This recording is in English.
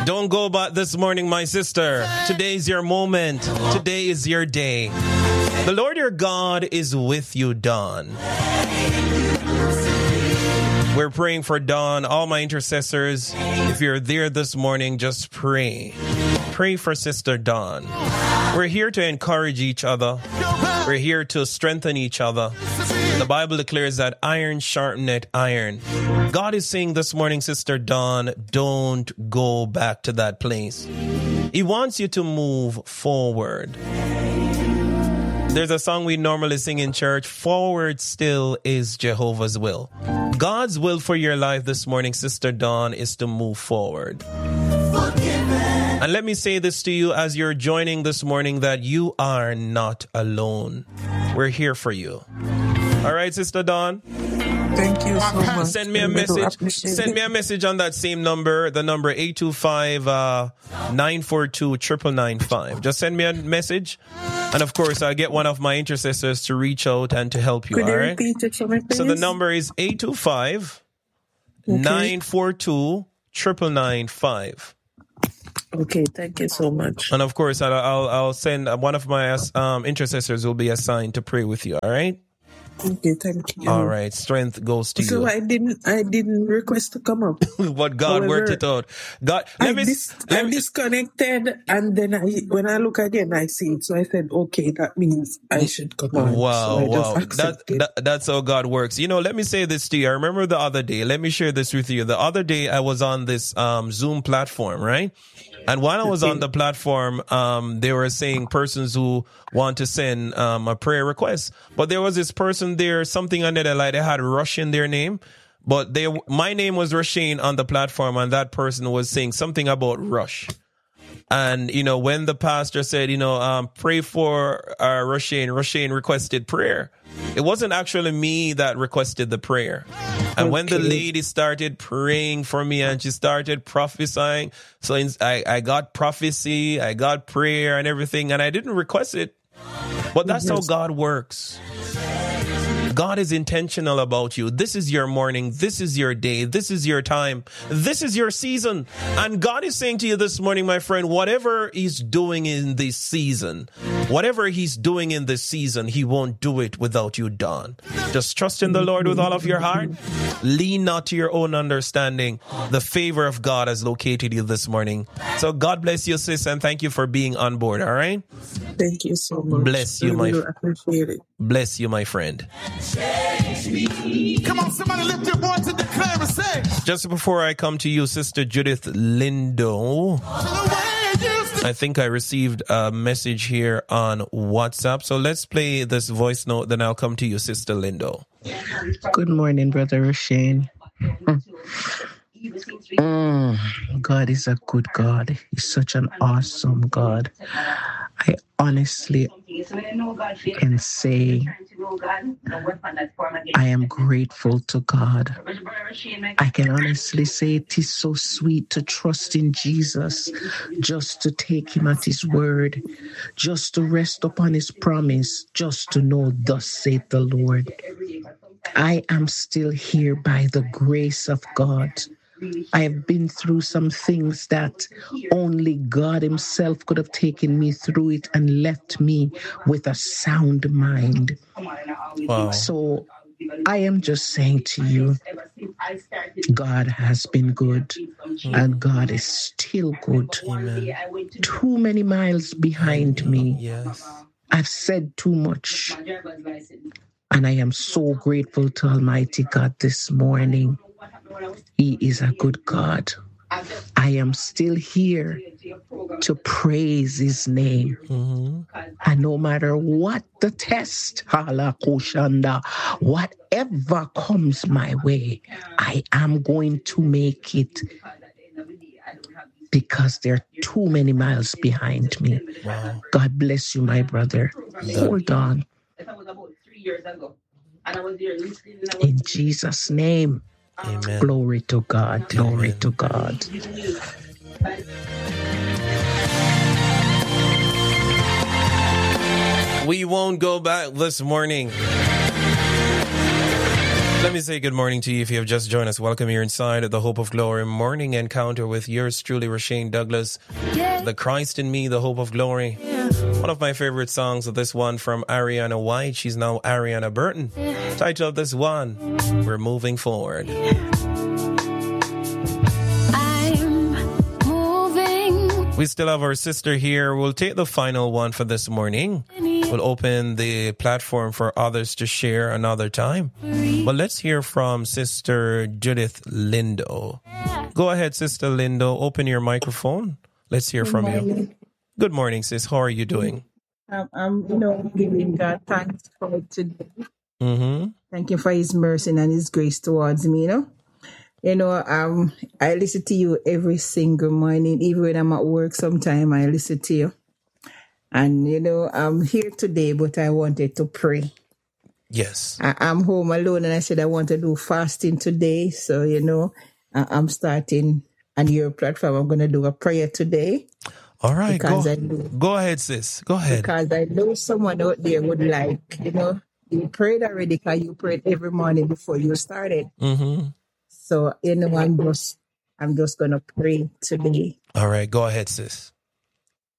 Don't go back this morning, my sister. Today is your moment. Today is your day. The Lord your God is with you, Dawn. We're praying for Dawn. All my intercessors, if you're there this morning, just pray. Pray for Sister Dawn. We're here to encourage each other. We're here to strengthen each other. The Bible declares that iron sharpeneth iron. God is saying this morning, Sister Dawn, don't go back to that place. He wants you to move forward. There's a song we normally sing in church, forward still is Jehovah's will. God's will for your life this morning, Sister Dawn, is to move forward. And let me say this to you as you're joining this morning, that you are not alone. We're here for you. All right, Sister Dawn? Thank you so much. Send me a message. Send me a message on that same number, the number 825-942-9995. Just send me a message. And of course, I'll get one of my intercessors to reach out and to help you. Could all you right? repeat it for me, please? So the number is 825-942-9995. Okay, thank you so much. And of course, I'll send one of my intercessors will be assigned to pray with you. All right? Okay, thank you. All right, strength goes to you. So I didn't request to come up. But God worked it out. God, I disconnected, and then when I look again, I see it. So I said, okay, that means I should come on. Wow. That's how God works. You know, let me say this to you. I remember the other day. Let me share this with you. The other day, I was on this Zoom platform, right? And while I was on the platform, they were saying persons who want to send a prayer request. But there was this person there, something under the light, they had Rush in their name. But my name was Rasheen on the platform, and that person was saying something about Rush. And, you know, when the pastor said, pray for Rasheen requested prayer. It wasn't actually me that requested the prayer. And when the lady started praying for me and she started prophesying, so I got prophecy, I got prayer and everything, and I didn't request it. But that's how God works. God is intentional about you. This is your morning. This is your day. This is your time. This is your season. And God is saying to you this morning, my friend, whatever he's doing in this season, he won't do it without you, Dawn. Just trust in the Lord with all of your heart. Lean not to your own understanding. The favor of God has located you this morning. So God bless you, sis, and thank you for being on board, all right? Thank you so much. Bless you, I appreciate it. Bless you, my friend. Come on, somebody lift your voice and declare and say. Just before I come to you, Sister Judith Lindo, I think I received a message here on WhatsApp. So let's play this voice note, then I'll come to you, Sister Lindo. Good morning, Brother Rasheen. God is a good God. He's such an awesome God. I honestly can say I am grateful to God. I can honestly say it is so sweet to trust in Jesus, just to take him at his word, just to rest upon his promise, just to know thus saith the Lord. I am still here by the grace of God. I have been through some things that only God himself could have taken me through it and left me with a sound mind. Wow. So I am just saying to you, God has been good and God is still good. Amen. Too many miles behind me. Yes. I've said too much. And I am so grateful to Almighty God this morning. He is a good God. I am still here to praise his name. Mm-hmm. And no matter what the test, whatever comes my way, I am going to make it, because there are too many miles behind me. Wow. God bless you, my brother. Hold on. In Jesus' name. Amen. Glory to God. Glory Amen. to God. We won't go back this morning. Let me say good morning to you if you have just joined us. Welcome here inside of the Hope of Glory morning encounter with yours truly, Rashane Douglas, the Christ in Me, the Hope of Glory. One of my favorite songs of this one from Ariana White. She's now Ariana Burton. Title of this one, We're Moving Forward. We still have our sister here. We'll take the final one for this morning. We'll open the platform for others to share another time. But let's hear from Sister Judith Lindo. Go ahead, Sister Lindo. Open your microphone. Let's hear from you. Good morning, sis. How are you doing? I'm giving God thanks for today. Mm-hmm. Thank Him for His mercy and His grace towards me, I listen to you every single morning, even when I'm at work sometime, I listen to you. And, I'm here today, but I wanted to pray. Yes. I'm home alone, and I said I want to do fasting today. So, I'm starting on your platform. I'm going to do a prayer today. All right. Go ahead, sis. Go ahead. Because I know someone out there would like, you prayed already because you prayed every morning before you started. Mm-hmm. So, I'm just going to pray today. All right. Go ahead, sis.